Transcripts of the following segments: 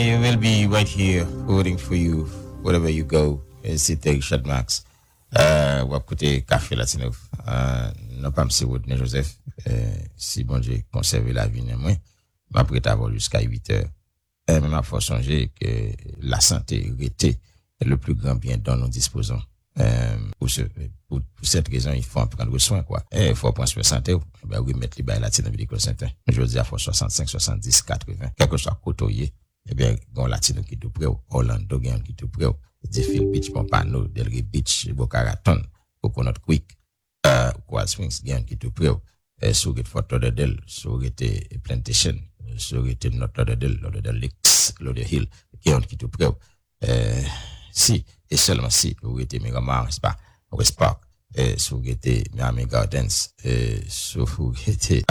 I will be right here rooting for you wherever you go. C'était Richard Max. Ou à côté Café Latino. Non pas M. Rodney Joseph. Si bon Dieu conserve la vie, moi, m'apprête à avoir jusqu'à 8 heures. Mais m'a faut songer que la santé était le plus grand bien dont nous disposons. Pour cette raison, il faut en prendre soin, quoi. Il faut prendre soin de santé. Ben, oui, mettre les bails latino médical center. Je veux dire, il faut 65, 70, 80. Quel que soit côtoyer, eh bien, gon latino qui tout près, Orlando, qui tout près, Deerfield Beach, Pompano, Delray Beach, Boca Raton, Coconut Creek, Coral Springs, qui tout près, sur Fort Lauderdale, sur Plantation, sur North Lauderdale, Lauderdale Lakes, Lauderdale Hill, qui tout près, si, et seulement si, vous êtes Miramar, n'est-ce pas, West Park, si vous êtes Miami Gardens, si vous êtes,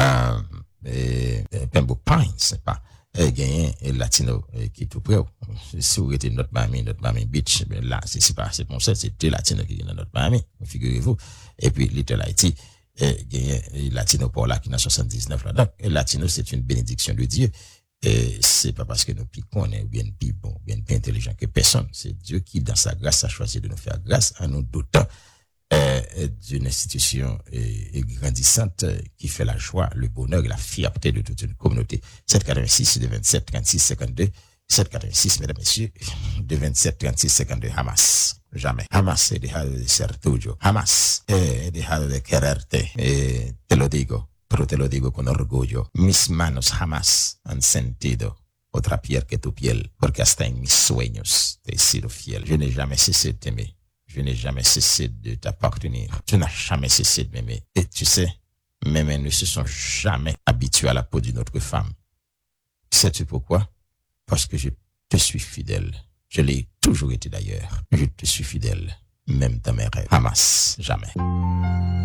Pembroke Pines, n'est-ce pas, gagné latino qui est tout près. Si vous êtes notre Miami Beach, ben là, c'est pas, c'est bon, c'est deux latinos qui sont dans notre Miami, figurez-vous. Et puis, Little Haiti, gagné latino pour là qui est dans 79 là. Donc, latino, c'est une bénédiction de Dieu. Et c'est pas parce que nous piquons, on est bien plus bon, bien plus intelligent que personne. C'est Dieu qui, dans sa grâce, a choisi de nous faire grâce à nous d'autant d'une institution grandissante qui fait la joie, le bonheur et la fierté de toute une communauté. 786 de 27 36 52, 786, mesdames, messieurs, de 27 36 52, Hamas. Jamais. Hamas he dejado de ser tuyo. Hamas he dejado de quererte. Te lo digo, pero te lo digo con orgullo. Mis manos jamás han sentido otra piel que tu piel, porque hasta en mis sueños te he sido fiel. Je n'ai jamais cessé de t'aimer. Je n'ai jamais cessé de t'appartenir. Tu n'as jamais cessé de m'aimer. Et tu sais, mes mains ne se sont jamais habituées à la peau d'une autre femme. Sais-tu pourquoi? Parce que je te suis fidèle. Je l'ai toujours été d'ailleurs. Je te suis fidèle, même dans mes rêves. Hamas, jamais.